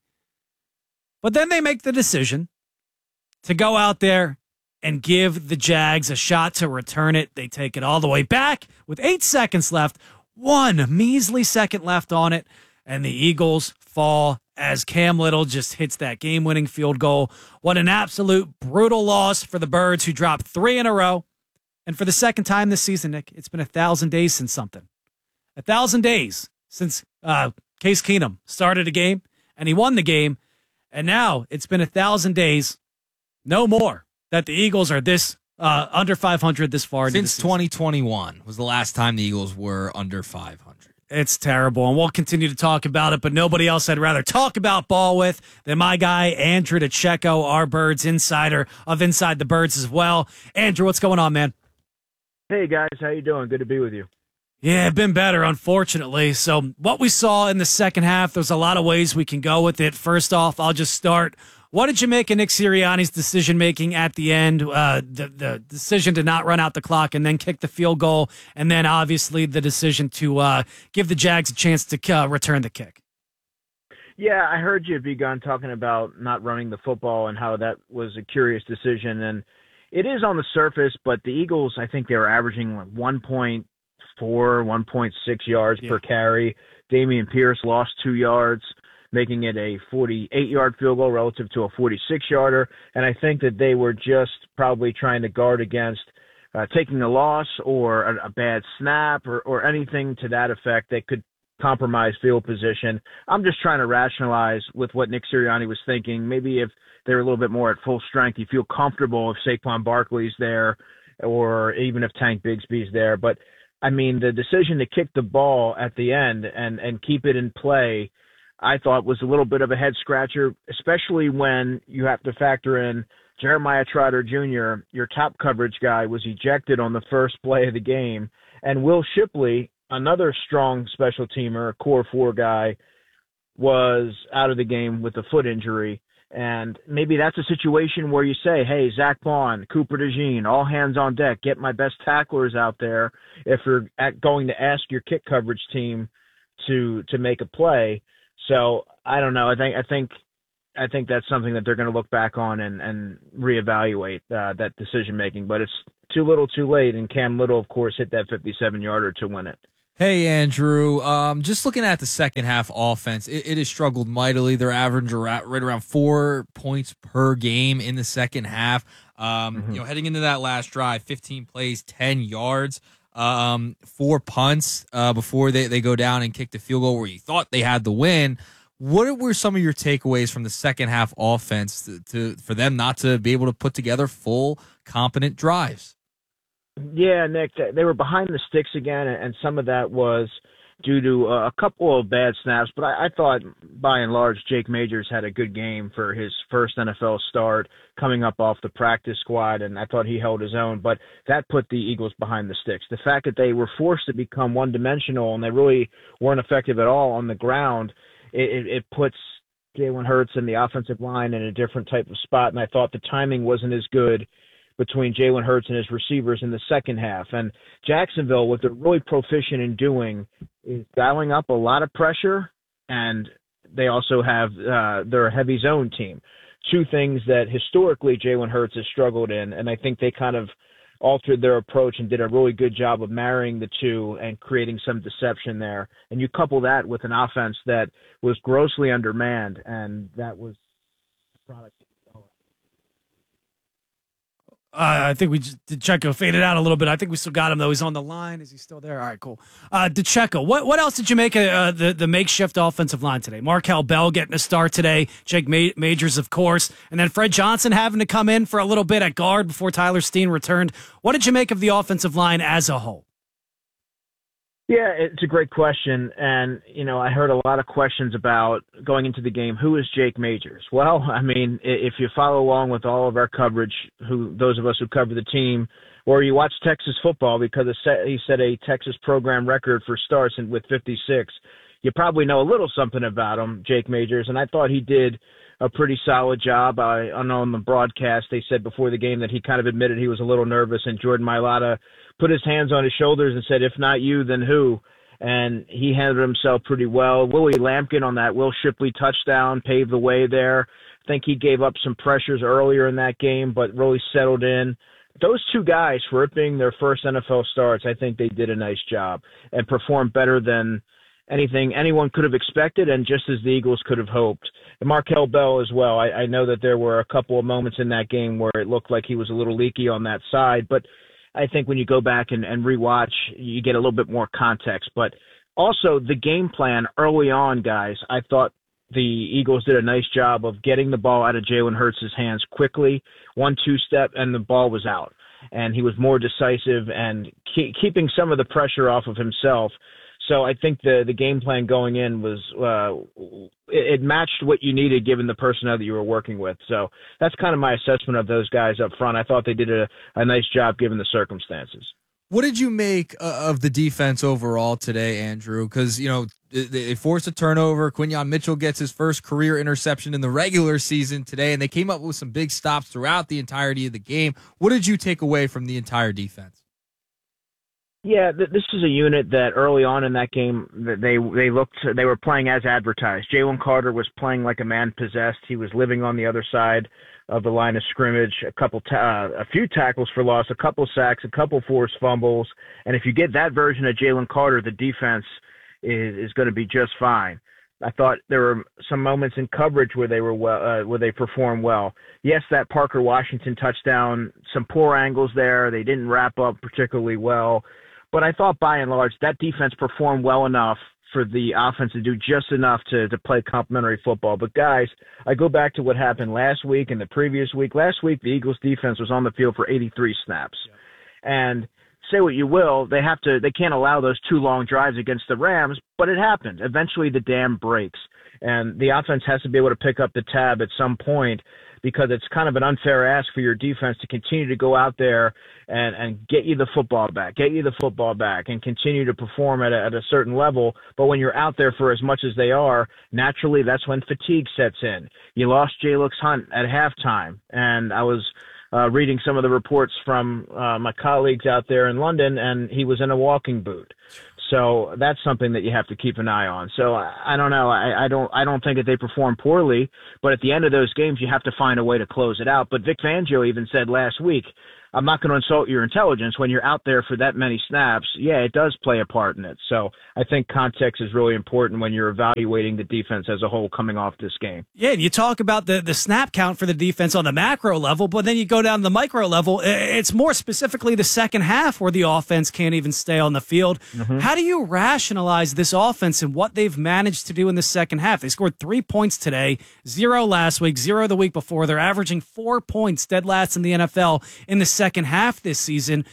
But then they make the decision to go out there and give the Jags a shot to return it. They take it all the way back with eight seconds left, one measly second left on it, and the Eagles fall as Cam Little just hits that game-winning field goal. What an absolute brutal loss for the Birds, who dropped three in a row. And for the second time this season, Nick, it's been a thousand days since something. A thousand days since uh, Case Keenum started a game, and he won the game. And now it's been a thousand days, no more, that the Eagles are this uh, under five hundred this far. Since twenty twenty-one was the last time the Eagles were under five hundred. It's terrible, and we'll continue to talk about it, but nobody else I'd rather talk about ball with than my guy, Andrew DeCecco, our Birds insider of Inside the Birds as well. Andrew, what's going on, man? Hey, guys. How you doing? Good to be with you. Yeah, been better, unfortunately. So what we saw in the second half, there's a lot of ways we can go with it. First off, I'll just start. What did you make of Nick Sirianni's decision-making at the end, uh, the, the decision to not run out the clock and then kick the field goal, and then obviously the decision to uh, give the Jags a chance to uh, return the kick? Yeah, I heard you, B-Gun, talking about not running the football and how that was a curious decision. And it is on the surface, but the Eagles, I think they were averaging like one point four, one point six yards yeah. per carry. Damian Pierce lost two yards, making it a forty-eight-yard field goal relative to a forty-six-yarder. And I think that they were just probably trying to guard against uh, taking a loss or a, a bad snap or, or anything to that effect that could compromise field position. I'm just trying to rationalize with what Nick Sirianni was thinking. Maybe if they were a little bit more at full strength, you feel comfortable if Saquon Barkley's there or even if Tank Bigsby's there. But, I mean, the decision to kick the ball at the end and, and keep it in play, I thought was a little bit of a head scratcher, especially when you have to factor in Jeremiah Trotter Junior, your top coverage guy, was ejected on the first play of the game. And Will Shipley, another strong special teamer, a core four guy, was out of the game with a foot injury. And maybe that's a situation where you say, hey, Zach Bond, Cooper DeJean, all hands on deck, get my best tacklers out there if you're at going to ask your kick coverage team to to make a play. So I don't know. I think I think I think that's something that they're going to look back on and, and reevaluate uh, that decision making. But it's too little, too late. And Cam Little, of course, hit that fifty-seven yarder to win it. Hey, Andrew, um, just looking at the second half offense, it, it has struggled mightily. They're averaging right around four points per game in the second half. Um, mm-hmm. You know, heading into that last drive, fifteen plays, ten yards, um, four punts uh, before they, they go down and kick the field goal where you thought they had the win. What were some of your takeaways from the second half offense to, to for them not to be able to put together full, competent drives? Yeah, Nick, they were behind the sticks again, and some of that was due to a couple of bad snaps. But I, I thought, by and large, Jake Majors had a good game for his first N F L start, coming up off the practice squad, and I thought he held his own. But that put the Eagles behind the sticks. The fact that they were forced to become one-dimensional and they really weren't effective at all on the ground, it, it, it puts Jalen Hurts and the offensive line in a different type of spot, and I thought the timing wasn't as good between Jalen Hurts and his receivers in the second half. And Jacksonville, what they're really proficient in doing is dialing up a lot of pressure, and they also have uh, they're a heavy zone team. Two things that historically Jalen Hurts has struggled in, and I think they kind of altered their approach and did a really good job of marrying the two and creating some deception there. And you couple that with an offense that was grossly undermanned, and that was a product. Uh, I think we just, DeCecco faded out a little bit. I think we still got him, though. He's on the line. Is he still there? All right, cool. Uh, DeCecco, what, what else did you make of uh, the, the makeshift offensive line today? Markel Bell getting a start today, Jake Ma- Majors, of course, and then Fred Johnson having to come in for a little bit at guard before Tyler Steen returned. What did you make of the offensive line as a whole? Yeah, it's a great question. And, you know, I heard a lot of questions about going into the game, who is Jake Majors? Well, I mean, if you follow along with all of our coverage, who those of us who cover the team, or you watch Texas football because he set a Texas program record for starts with fifty-six, you probably know a little something about him, Jake Majors. And I thought he did a pretty solid job. I, I know on the broadcast they said before the game that he kind of admitted he was a little nervous, and Jordan Mailata put his hands on his shoulders and said, if not you, then who? And he handled himself pretty well. Willie Lampkin on that Will Shipley touchdown paved the way there. I think he gave up some pressures earlier in that game, but really settled in. Those two guys, for it being their first N F L starts, I think they did a nice job and performed better than anything anyone could have expected, and just as the Eagles could have hoped. And Markel Bell as well. I, I know that there were a couple of moments in that game where it looked like he was a little leaky on that side, but I think when you go back and, and rewatch, you get a little bit more context. But also the game plan early on, guys, I thought the Eagles did a nice job of getting the ball out of Jalen Hurts' hands quickly, one, two step, and the ball was out. And he was more decisive and keep, keeping some of the pressure off of himself. So I think the, the game plan going in was uh, it, it matched what you needed given the personnel that you were working with. So that's kind of my assessment of those guys up front. I thought they did a, a nice job given the circumstances. What did you make uh, of the defense overall today, Andrew? Because, you know, they, they forced a turnover. Quinyon Mitchell gets his first career interception in the regular season today, and they came up with some big stops throughout the entirety of the game. What did you take away from the entire defense? Yeah, th- this is a unit that early on in that game, they they looked they were playing as advertised. Jalen Carter was playing like a man possessed. He was living on the other side of the line of scrimmage. A couple, ta- uh, a few tackles for loss, a couple sacks, a couple forced fumbles. And if you get that version of Jalen Carter, the defense is is going to be just fine. I thought there were some moments in coverage where they were well, uh, where they performed well. Yes, that Parker Washington touchdown, some poor angles there. They didn't wrap up particularly well. But I thought by and large that defense performed well enough for the offense to do just enough to, to play complimentary football. But, guys, I go back to what happened last week and the previous week. Last week the Eagles defense was on the field for eighty-three snaps. Yeah. And say what you will, they have to they can't allow those two long drives against the Rams, but it happened. Eventually the dam breaks, and the offense has to be able to pick up the tab at some point because it's kind of an unfair ask for your defense to continue to go out there and, and get you the football back, get you the football back, and continue to perform at a, at a certain level. But when you're out there for as much as they are, naturally that's when fatigue sets in. You lost Jalix Hunt at halftime, and I was uh, reading some of the reports from uh, my colleagues out there in London, and he was in a walking boot. So that's something that you have to keep an eye on. So I, I don't know. I, I don't. I don't think that they perform poorly, but at the end of those games, you have to find a way to close it out. But Vic Fangio even said last week, "I'm not going to insult your intelligence when you're out there for that many snaps." Yeah, it does play a part in it. So I think context is really important when you're evaluating the defense as a whole coming off this game. Yeah, and you talk about the, the snap count for the defense on the macro level, but then you go down to the micro level. It's more specifically the second half where the offense can't even stay on the field. Mm-hmm. How do you rationalize this offense and what they've managed to do in the second half? They scored three points today, zero last week, zero the week before. They're averaging four points, dead last in the N F L in the second half this season.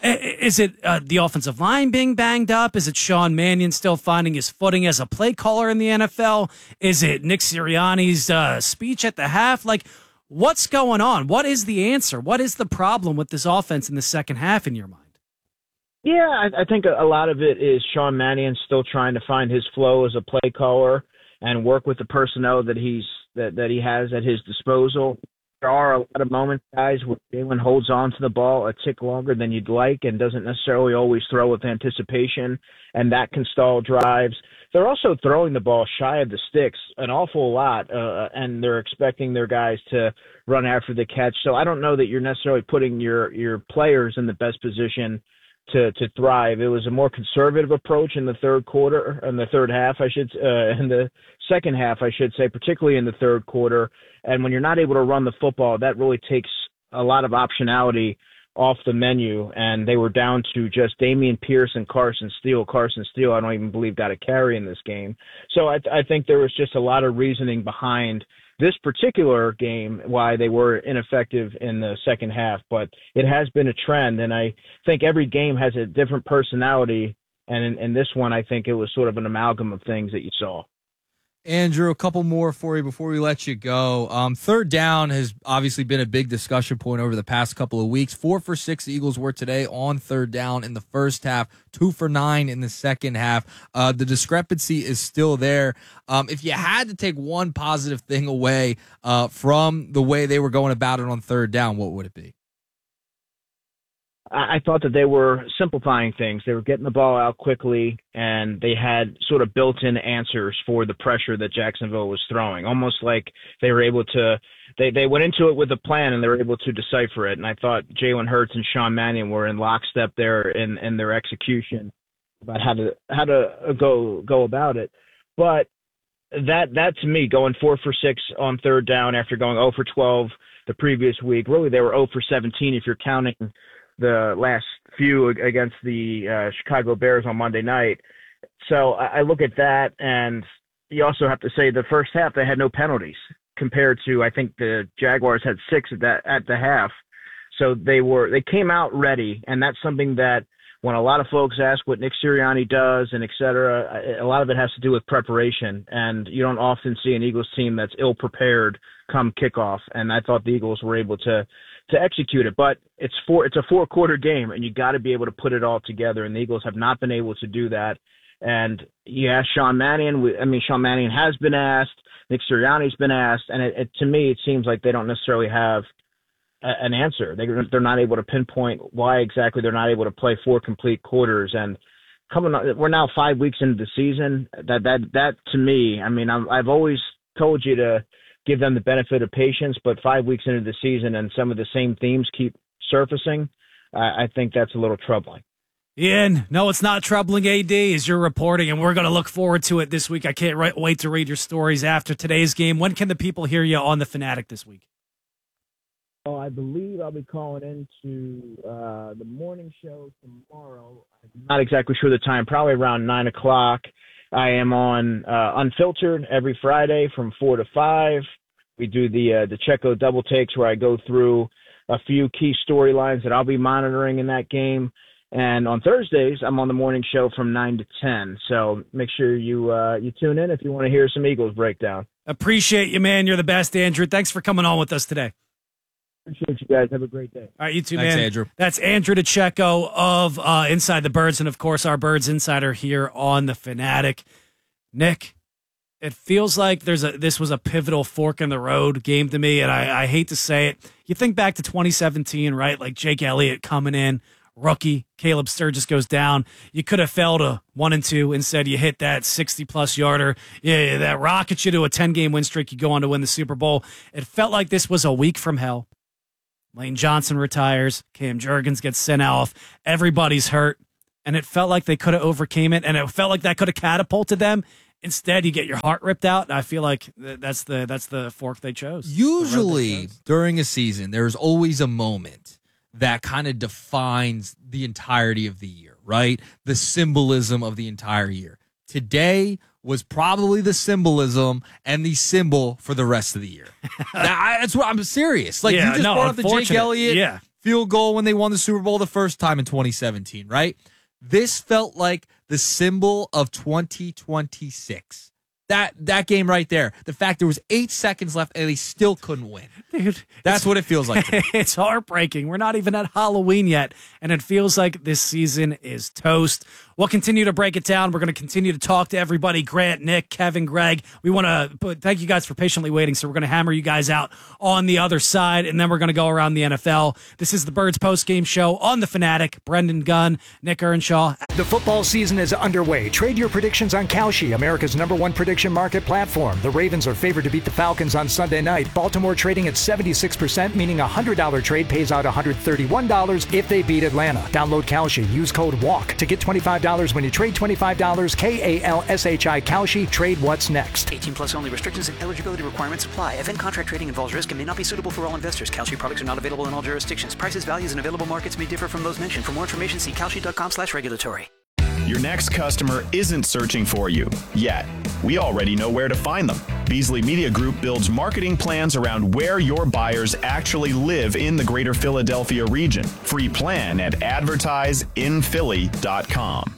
Is it uh, the offensive line being banged up? Is it Sean Mannion still finding his footing as a play caller in the N F L? Is it Nick Sirianni's uh, speech at the half? Like, what's going on? What is the answer? What is the problem with this offense in the second half in your mind? Yeah, I, I think a lot of it is Sean Mannion still trying to find his flow as a play caller and work with the personnel that he's that, that he has at his disposal. There are a lot of moments, guys, where Jalen holds on to the ball a tick longer than you'd like and doesn't necessarily always throw with anticipation, and that can stall drives. They're also throwing the ball shy of the sticks an awful lot, uh, and they're expecting their guys to run after the catch. So I don't know that you're necessarily putting your, your players in the best position to, to thrive. It was a more conservative approach in the third quarter, in the third half, I should, uh, in the second half, I should say, particularly in the third quarter. And when you're not able to run the football, that really takes a lot of optionality off the menu. And they were down to just Dameon Pierce and Carson Steele. Carson Steele, I don't even believe got a carry in this game. So I, I think there was just a lot of reasoning behind this particular game, why they were ineffective in the second half, but it has been a trend, and I think every game has a different personality, and in, in this one, I think it was sort of an amalgam of things that you saw. Andrew, a couple more for you before we let you go. Um, third down has obviously been a big discussion point over the past couple of weeks. Four for six the Eagles were today on third down in the first half, two for nine in the second half. Uh, the discrepancy is still there. Um, if you had to take one positive thing away uh, from the way they were going about it on third down, what would it be? I thought that they were simplifying things. They were getting the ball out quickly, and they had sort of built-in answers for the pressure that Jacksonville was throwing, almost like they were able to they, – they went into it with a plan, and they were able to decipher it. And I thought Jalen Hurts and Sean Mannion were in lockstep there in, in their execution about how to how to go go about it. But that, that to me, going four for six on third down after going zero for twelve the previous week, really they were zero for seventeen if you're counting – the last few against the uh, Chicago Bears on Monday night. So I, I look at that, and you also have to say the first half they had no penalties compared to, I think the Jaguars had six at that at the half. So they were they came out ready, and that's something that when a lot of folks ask what Nick Sirianni does and et cetera, a lot of it has to do with preparation, and you don't often see an Eagles team that's ill prepared come kickoff. And I thought the Eagles were able to to execute it, but it's four, it's a four quarter game, and you got to be able to put it all together. And the Eagles have not been able to do that. And you ask Sean Mannion, I mean, Sean Mannion has been asked, Nick Sirianni's been asked, and it, it, to me, it seems like they don't necessarily have a, an answer. They, they're not able to pinpoint why exactly they're not able to play four complete quarters. And coming, we're now five weeks into the season. That that that to me, I mean, I'm, I've always told you to give them the benefit of patience, but five weeks into the season and some of the same themes keep surfacing, uh, I think that's a little troubling. Ian, no, it's not troubling, A D, as you're reporting, and we're going to look forward to it this week. I can't right, wait to read your stories after today's game. When can the people hear you on The Fanatic this week? Well, I believe I'll be calling into uh, the morning show tomorrow. I'm not exactly sure the time, probably around nine o'clock. I am on uh, Unfiltered every Friday from four to five. We do the uh, the Checo double takes where I go through a few key storylines that I'll be monitoring in that game. And on Thursdays, I'm on the morning show from nine to ten. So make sure you uh, you tune in if you want to hear some Eagles breakdown. Appreciate you, man. You're the best, Andrew. Thanks for coming on with us today. Appreciate you guys. Have a great day. All right, you too, Thanks, man. Andrew. That's Andrew DeCecco of uh, Inside the Birds, and of course, our Birds Insider here on The Fanatic. Nick, it feels like there's a this was a pivotal fork in the road game to me, and I, I hate to say it. You think back to twenty seventeen, right? Like Jake Elliott coming in, rookie. Caleb Sturgis goes down. You could have fell to one and two. Instead, you hit that sixty-plus yarder. Yeah, that rockets you to a ten-game win streak. You go on to win the Super Bowl. It felt like this was a week from hell. Lane Johnson retires. Cam Jurgens gets sent off. Everybody's hurt. And it felt like they could have overcame it, and it felt like that could have catapulted them. Instead, you get your heart ripped out, and I feel like that's the that's the fork they chose. Usually, they chose. during a season, there's always a moment that kind of defines the entirety of the year, right? The symbolism of the entire year. Today was probably the symbolism and the symbol for the rest of the year. Now, that's what I'm serious. Like, yeah, you just no, brought up the Jake Elliott yeah. field goal when they won the Super Bowl the first time in twenty seventeen, right? This felt like the symbol of twenty twenty-six. That that game right there. The fact there was eight seconds left and they still couldn't win. Dude, that's what it feels like to me. It's heartbreaking. We're not even at Halloween yet, and it feels like this season is toast. We'll continue to break it down. We're going to continue to talk to everybody. Grant, Nick, Kevin, Greg. We want to thank you guys for patiently waiting, so we're going to hammer you guys out on the other side, and then we're going to go around the N F L. This is the Birds post-game show on The Fanatic. Brendan Gunn, Nick Earnshaw. The football season is underway. Trade your predictions on Kalshi, America's number one prediction market platform. The Ravens are favored to beat the Falcons on Sunday night. Baltimore trading at seventy-six percent, meaning a one hundred dollars trade pays out one hundred thirty-one dollars if they beat Atlanta. Download Kalshi. Use code WALK to get twenty-five dollars when you trade twenty-five dollars. K A L S H I Kalshi. Trade what's next. eighteen plus only. Restrictions and eligibility requirements apply. Event contract trading involves risk and may not be suitable for all investors. Kalshi products are not available in all jurisdictions. Prices, values, and available markets may differ from those mentioned. For more information, see kalshi.com slash regulatory. Your next customer isn't searching for you yet. We already know where to find them. Beasley Media Group builds marketing plans around where your buyers actually live in the greater Philadelphia region. Free plan at advertise in philly dot com.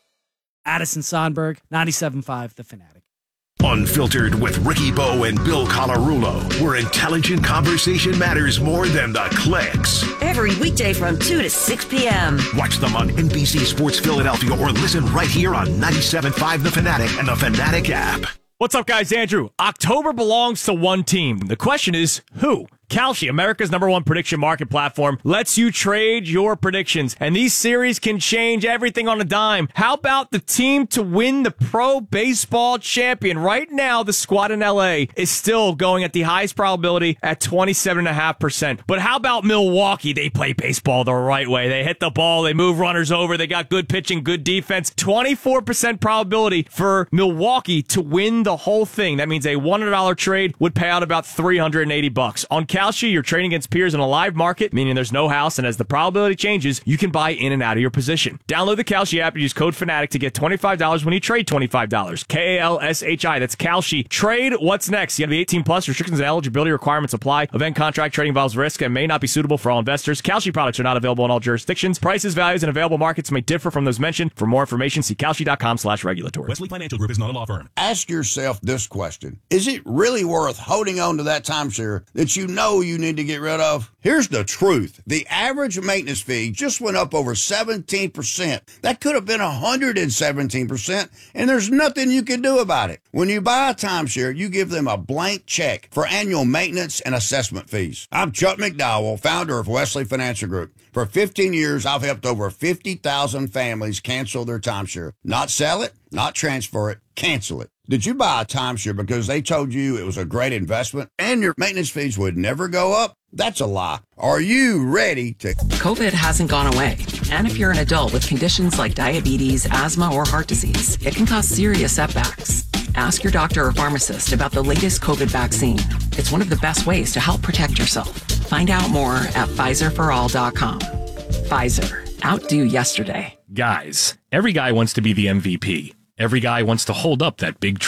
Addison Sonberg, ninety-seven point five The Fanatic. Unfiltered with Ricky Bo and Bill Colarulo, where intelligent conversation matters more than the clicks. Every weekday from two to six p.m. Watch them on N B C Sports Philadelphia or listen right here on ninety-seven point five The Fanatic and the Fanatic app. What's up, guys? Andrew. October belongs to one team. The question is, who? Kalshi, America's number one prediction market platform, lets you trade your predictions. And these series can change everything on a dime. How about the team to win the Pro Baseball Champion? Right now, the squad in L A is still going at the highest probability at twenty-seven point five percent. But how about Milwaukee? They play baseball the right way. They hit the ball. They move runners over. They got good pitching, good defense. twenty-four percent probability for Milwaukee to win the whole thing. That means a one hundred dollars trade would pay out about three hundred eighty bucks. On Kalshi, you're trading against peers in a live market, meaning there's no house, and as the probability changes, you can buy in and out of your position. Download the Kalshi app and use code FANATIC to get twenty-five dollars when you trade twenty-five dollars. K A L S H I, that's Kalshi. Trade what's next. You have the eighteen plus. Restrictions and eligibility requirements apply. Event contract trading involves risk and may not be suitable for all investors. Kalshi products are not available in all jurisdictions. Prices, values, and available markets may differ from those mentioned. For more information, see kalshi.com slash regulatory. Wesley Financial Group is not a law firm. Ask yourself this question. Is it really worth holding on to that timeshare that you know you need to get rid of? Here's the truth. The average maintenance fee just went up over seventeen percent. That could have been one hundred seventeen percent, and there's nothing you can do about it. When you buy a timeshare, you give them a blank check for annual maintenance and assessment fees. I'm Chuck McDowell, founder of Wesley Financial Group. For fifteen years, I've helped over fifty thousand families cancel their timeshare. Not sell it, not transfer it, cancel it. Did you buy a timeshare because they told you it was a great investment and your maintenance fees would never go up? That's a lie. Are you ready to... COVID hasn't gone away. And if you're an adult with conditions like diabetes, asthma, or heart disease, it can cause serious setbacks. Ask your doctor or pharmacist about the latest COVID vaccine. It's one of the best ways to help protect yourself. Find out more at Pfizer for all dot com. Pfizer. Outdo yesterday. Guys, every guy wants to be the M V P. Every guy wants to hold up that big trophy.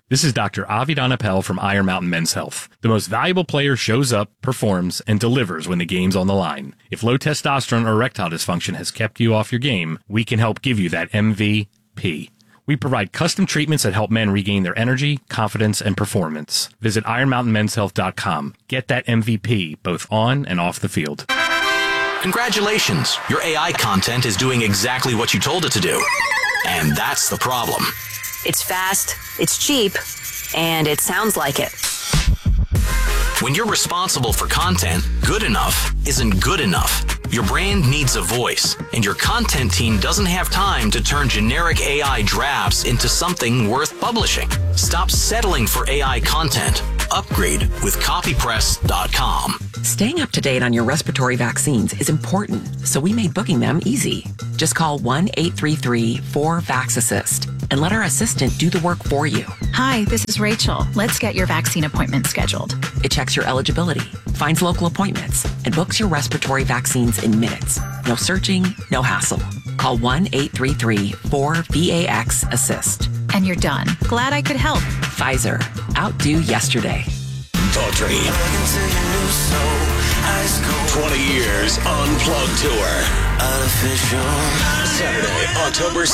This is Doctor Avidan Appel from Iron Mountain Men's Health. The most valuable player shows up, performs, and delivers when the game's on the line. If low testosterone or erectile dysfunction has kept you off your game, we can help give you that M V P. We provide custom treatments that help men regain their energy, confidence, and performance. Visit iron mountain men's health dot com. Get that M V P both on and off the field. Congratulations! Your A I content is doing exactly what you told it to do. And that's the problem. It's fast, it's cheap, and it sounds like it. When you're responsible for content, good enough isn't good enough. Your brand needs a voice, and your content team doesn't have time to turn generic A I drafts into something worth publishing. Stop settling for A I content. Upgrade with copy press dot com. Staying up to date on your respiratory vaccines is important, so we made booking them easy. Just call one eight three three four vax assist and let our assistant do the work for you. Hi, this is Rachel. Let's get your vaccine appointment scheduled. It checks your eligibility, finds local appointments, and books your respiratory vaccines in minutes. No searching, no hassle. Call one eight three three four V A X assist. And you're done. Glad I could help. Pfizer. Outdo yesterday. Daughtry. twenty years Unplugged Tour. Saturday, October